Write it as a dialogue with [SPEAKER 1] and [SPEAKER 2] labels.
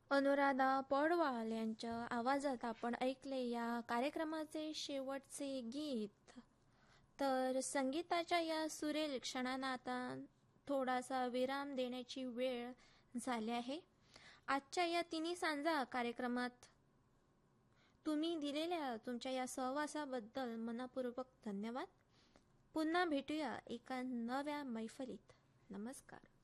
[SPEAKER 1] अनुराधा पौडवाल यांच्या आवाजात आपण ऐकले या कार्यक्रमाचे शेवटचे गीत. तर संगीताच्या या सुरेल क्षणांना आता थोडासा विराम देण्याची वेळ झाली आहे. आजच्या या तिन्ही सांजा कार्यक्रमात तुम्ही दिलेल्या तुमच्या या सहवासाबद्दल मनपूर्वक धन्यवाद. पुन्हा भेटूया एका नव्या मैफलीत. नमस्कार.